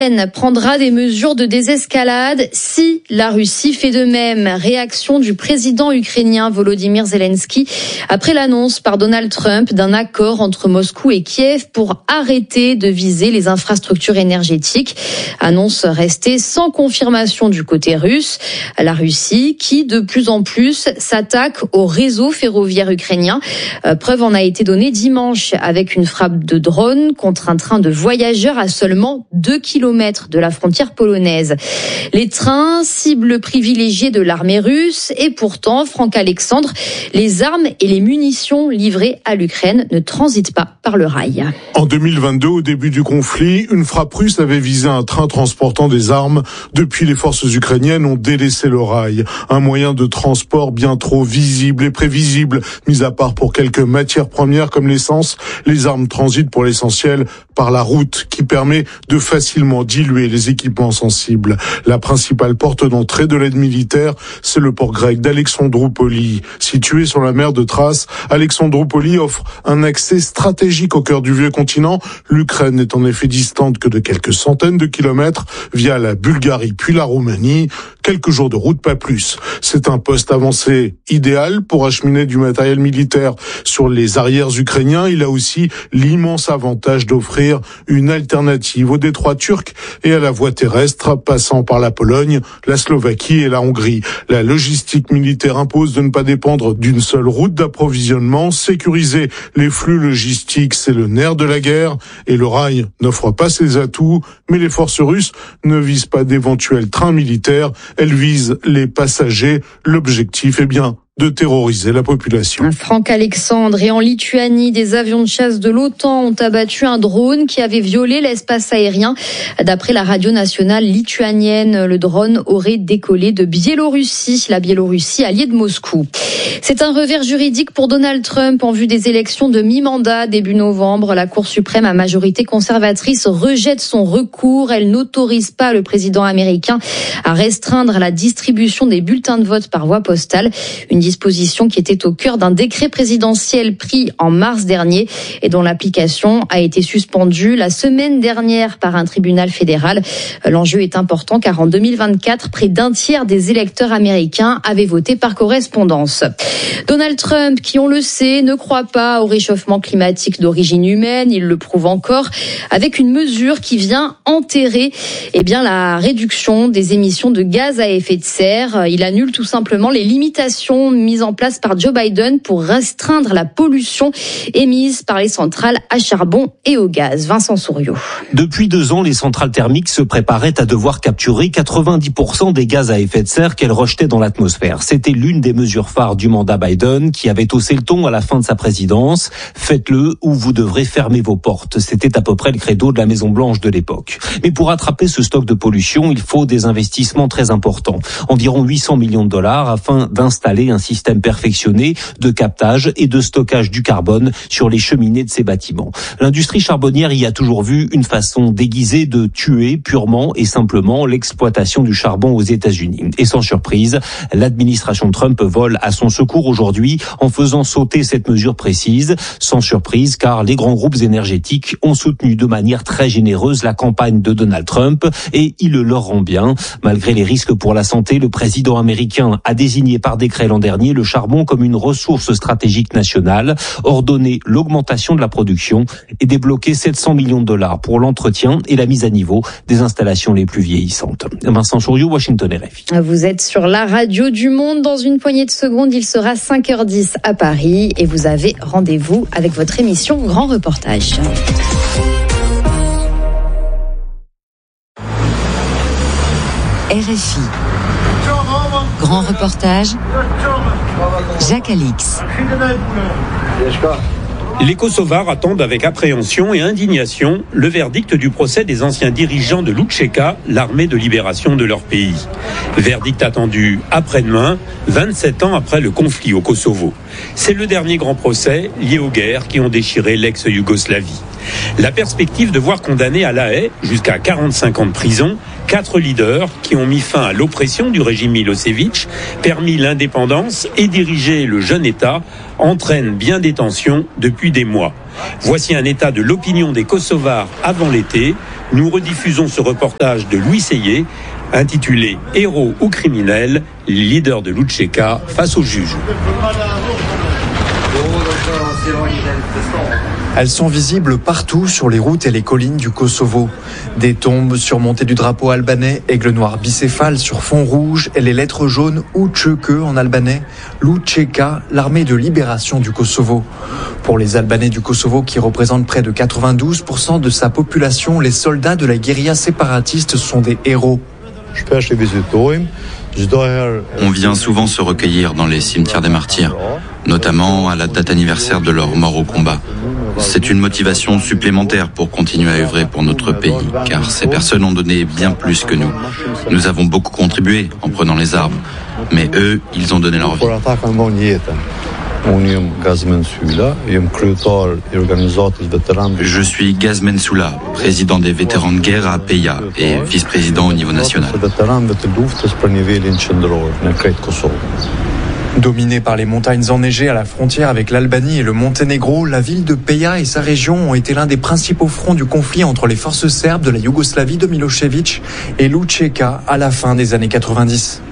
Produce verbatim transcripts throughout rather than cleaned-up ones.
Prendra des mesures de désescalade si la Russie fait de même. Réaction du président ukrainien Volodymyr Zelensky après l'annonce par Donald Trump d'un accord entre Moscou et Kiev pour arrêter de viser les infrastructures énergétiques. Annonce restée sans confirmation du côté russe. La Russie qui de plus en plus s'attaque au réseau ferroviaire ukrainien. Preuve en a été donnée dimanche avec une frappe de drone contre un train de voyageurs à seulement deux kilomètres de la frontière polonaise. Les trains, cible privilégiée de l'armée russe, et pourtant, Franck Alexandre, les armes et les munitions livrées à l'Ukraine ne transitent pas par le rail. En deux mille vingt-deux, au début du conflit, une frappe russe avait visé un train transportant des armes. Depuis, les forces ukrainiennes ont délaissé le rail. Un moyen de transport bien trop visible et prévisible, mis à part pour quelques matières premières comme l'essence. Les armes transitent pour l'essentiel par la route, qui permet de facilement diluer les équipements sensibles. La principale porte d'entrée de l'aide militaire, c'est le port grec d'Alexandroupoli. Situé sur la mer de Thrace, Alexandroupoli offre un accès stratégique au cœur du vieux continent. L'Ukraine n'est en effet distante que de quelques centaines de kilomètres via la Bulgarie puis la Roumanie. Quelques jours de route, pas plus. C'est un poste avancé idéal pour acheminer du matériel militaire sur les arrières ukrainiens. Il a aussi l'immense avantage d'offrir une alternative au détroit turc et à la voie terrestre passant par la Pologne, la Slovaquie et la Hongrie. La logistique militaire impose de ne pas dépendre d'une seule route d'approvisionnement. Sécuriser les flux logistiques, c'est le nerf de la guerre et le rail n'offre pas ses atouts. Mais les forces russes ne visent pas d'éventuels trains militaires, elles visent les passagers. L'objectif est bien de terroriser la population. Franck Alexandre, et en Lituanie, des avions de chasse de l'OTAN ont abattu un drone qui avait violé l'espace aérien. D'après la radio nationale lituanienne, le drone aurait décollé de Biélorussie, la Biélorussie alliée de Moscou. C'est un revers juridique pour Donald Trump en vue des élections de mi-mandat début novembre. La Cour suprême à majorité conservatrice rejette son recours. Elle n'autorise pas le président américain à restreindre la distribution des bulletins de vote par voie postale. Une disposition qui était au cœur d'un décret présidentiel pris en mars dernier et dont l'application a été suspendue la semaine dernière par un tribunal fédéral. L'enjeu est important car en deux mille vingt-quatre, près d'un tiers des électeurs américains avaient voté par correspondance. Donald Trump, qui on le sait, ne croit pas au réchauffement climatique d'origine humaine, il le prouve encore avec une mesure qui vient enterrer eh bien, la réduction des émissions de gaz à effet de serre. Il annule tout simplement les limitations mise en place par Joe Biden pour restreindre la pollution émise par les centrales à charbon et au gaz. Vincent Souriau. Depuis deux ans, les centrales thermiques se préparaient à devoir capturer quatre-vingt-dix pour cent des gaz à effet de serre qu'elles rejetaient dans l'atmosphère. C'était l'une des mesures phares du mandat Biden qui avait haussé le ton à la fin de sa présidence. Faites-le ou vous devrez fermer vos portes. C'était à peu près le credo de la Maison-Blanche de l'époque. Mais pour rattraper ce stock de pollution, il faut des investissements très importants. Environ huit cents millions de dollars afin d'installer un système perfectionné de captage et de stockage du carbone sur les cheminées de ces bâtiments. L'industrie charbonnière y a toujours vu une façon déguisée de tuer purement et simplement l'exploitation du charbon aux États-Unis. Et sans surprise, l'administration Trump vole à son secours aujourd'hui en faisant sauter cette mesure précise. Sans surprise, car les grands groupes énergétiques ont soutenu de manière très généreuse la campagne de Donald Trump et il le leur rend bien. Malgré les risques pour la santé, le président américain a désigné par décret l'an dernier le charbon comme une ressource stratégique nationale, ordonné l'augmentation de la production et débloqué sept cents millions de dollars pour l'entretien et la mise à niveau des installations les plus vieillissantes. Vincent Souriau, Washington R F I. Vous êtes sur la radio du monde. Dans une poignée de secondes, il sera cinq heures dix à Paris et vous avez rendez-vous avec votre émission Grand Reportage. R F I. Grand Reportage, Jacques Alix. Les Kosovars attendent avec appréhension et indignation le verdict du procès des anciens dirigeants de l'U C K, l'armée de libération de leur pays. Verdict attendu après-demain, vingt-sept ans après le conflit au Kosovo. C'est le dernier grand procès lié aux guerres qui ont déchiré l'ex-Yougoslavie. La perspective de voir condamner à La Haye jusqu'à quarante-cinq ans de prison quatre leaders qui ont mis fin à l'oppression du régime Milosevic, permis l'indépendance et dirigé le jeune État entraîne bien des tensions depuis des mois. Voici un état de l'opinion des Kosovars avant l'été. Nous rediffusons ce reportage de Louis Seyé, intitulé « Héros ou criminels, les leaders de l'Outcheka face aux juges ». Elles sont visibles partout sur les routes et les collines du Kosovo. Des tombes surmontées du drapeau albanais, aigle noir bicéphale sur fond rouge et les lettres jaunes Uçeke en albanais, l'Outcheka, l'armée de libération du Kosovo. Pour les Albanais du Kosovo qui représentent près de quatre-vingt-douze pour cent de sa population, les soldats de la guérilla séparatiste sont des héros. On vient souvent se recueillir dans les cimetières des martyrs, notamment à la date anniversaire de leur mort au combat. C'est une motivation supplémentaire pour continuer à œuvrer pour notre pays, car ces personnes ont donné bien plus que nous. Nous avons beaucoup contribué en prenant les armes, mais eux, ils ont donné leur vie. Je suis Gazmen Soula, président des vétérans de guerre à Peja et vice-président au niveau national. Dominée par les montagnes enneigées à la frontière avec l'Albanie et le Monténégro, la ville de Peja et sa région ont été l'un des principaux fronts du conflit entre les forces serbes de la Yougoslavie de Milošević et l'Outcheka à la fin des années quatre-vingt-dix.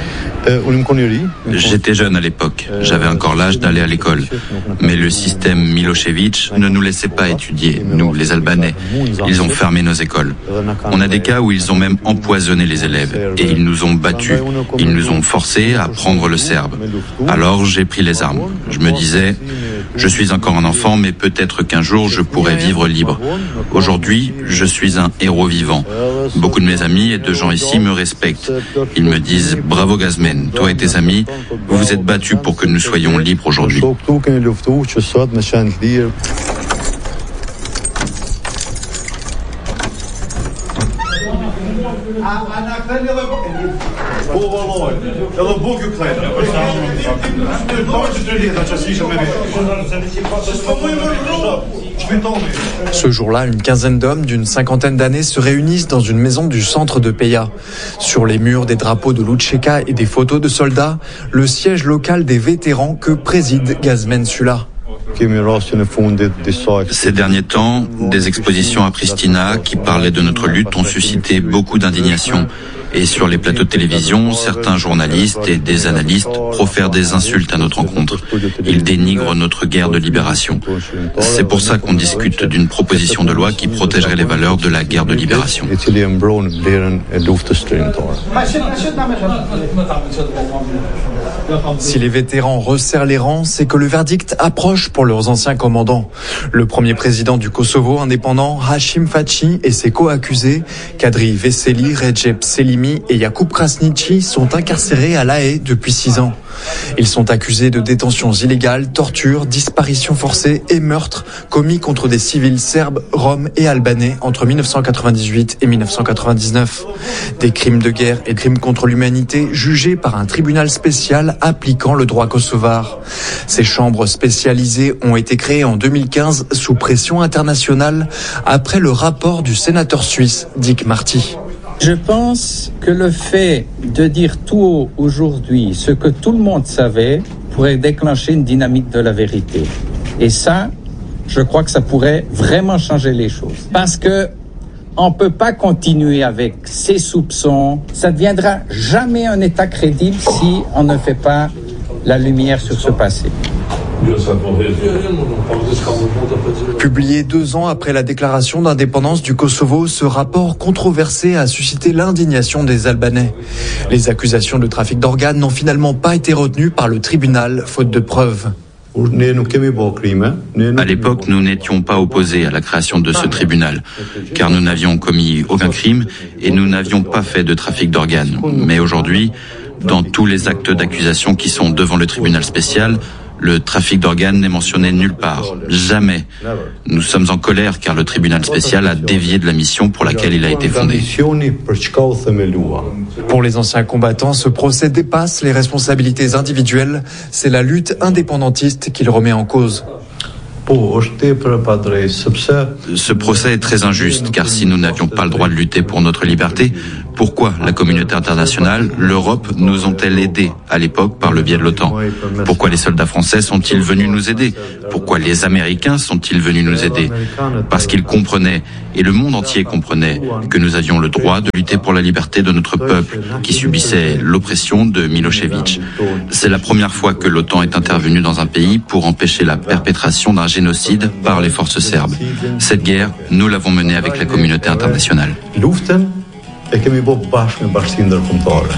J'étais jeune à l'époque, j'avais encore l'âge d'aller à l'école. Mais le système Milošević ne nous laissait pas étudier, nous les Albanais. Ils ont fermé nos écoles. On a des cas où ils ont même empoisonné les élèves et ils nous ont battus. Ils nous ont forcés à apprendre le serbe. Alors j'ai pris les armes. Je me disais, je suis encore un enfant, mais peut-être qu'un jour je pourrai vivre libre. Aujourd'hui, je suis un héros vivant. Beaucoup de mes amis et de gens ici me respectent. Ils me disent « Bravo Gazmen, toi et tes amis, vous vous êtes battus pour que nous soyons libres aujourd'hui. » Ce jour-là, une quinzaine d'hommes d'une cinquantaine d'années se réunissent dans une maison du centre de Peja. Sur les murs, des drapeaux de l'Outcheka et des photos de soldats, le siège local des vétérans que préside Gazmen Soula. Ces derniers temps, des expositions à Pristina qui parlaient de notre lutte ont suscité beaucoup d'indignation. Et sur les plateaux de télévision, certains journalistes et des analystes profèrent des insultes à notre encontre. Ils dénigrent notre guerre de libération. C'est pour ça qu'on discute d'une proposition de loi qui protégerait les valeurs de la guerre de libération. Si les vétérans resserrent les rangs, c'est que le verdict approche pour leurs anciens commandants. Le premier président du Kosovo indépendant, Hashim Thaçi, et ses co-accusés, Kadri Veseli, Recep Selimi et Jakub Krasniqi, sont incarcérés à La Haye depuis six ans. Ils sont accusés de détentions illégales, tortures, disparitions forcées et meurtres commis contre des civils serbes, roms et albanais entre mille neuf cent quatre-vingt-dix-huit et mille neuf cent quatre-vingt-dix-neuf. Des crimes de guerre et crimes contre l'humanité jugés par un tribunal spécial appliquant le droit kosovar. Ces chambres spécialisées ont été créées en deux mille quinze sous pression internationale après le rapport du sénateur suisse Dick Marty. Je pense que le fait de dire tout haut aujourd'hui ce que tout le monde savait pourrait déclencher une dynamique de la vérité. Et ça, je crois que ça pourrait vraiment changer les choses. Parce que on peut pas continuer avec ces soupçons. Ça ne deviendra jamais un État crédible si on ne fait pas la lumière sur ce passé. Publié deux ans après la déclaration d'indépendance du Kosovo, ce rapport controversé a suscité l'indignation des Albanais. Les accusations de trafic d'organes n'ont finalement pas été retenues par le tribunal, faute de preuves. À l'époque, nous n'étions pas opposés à la création de ce tribunal, car nous n'avions commis aucun crime et nous n'avions pas fait de trafic d'organes. Mais aujourd'hui, dans tous les actes d'accusation qui sont devant le tribunal spécial, le trafic d'organes n'est mentionné nulle part. Jamais. Nous sommes en colère car le tribunal spécial a dévié de la mission pour laquelle il a été fondé. Pour les anciens combattants, ce procès dépasse les responsabilités individuelles. C'est la lutte indépendantiste qu'il remet en cause. Ce procès est très injuste car si nous n'avions pas le droit de lutter pour notre liberté, Pourquoi la communauté internationale, l'Europe nous ont-elles aidés à l'époque par le biais de l'OTAN? Pourquoi les soldats français sont-ils venus nous aider? Pourquoi les Américains sont-ils venus nous aider? Parce qu'ils comprenaient, et le monde entier comprenait, que nous avions le droit de lutter pour la liberté de notre peuple qui subissait l'oppression de Milošević. C'est la première fois que l'OTAN est intervenue dans un pays pour empêcher la perpétration d'un génocide par les forces serbes. Cette guerre, nous l'avons menée avec la communauté internationale.